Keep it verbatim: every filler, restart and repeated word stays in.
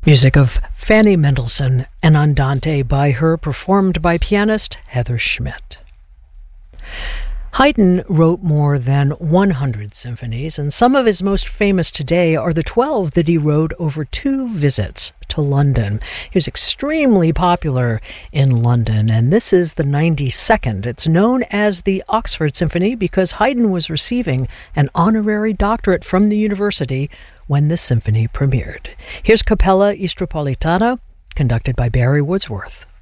Music of Fanny Mendelssohn and Andante by her, performed by pianist Heather Schmidt. Haydn wrote more than one hundred symphonies, and some of his most famous today are the twelve that he wrote over two visits to London. He was extremely popular in London, and this is the ninety-second. It's known as the Oxford Symphony because Haydn was receiving an honorary doctorate from the university when the symphony premiered. Here's Capella Istropolitana, conducted by Barry Woodsworth.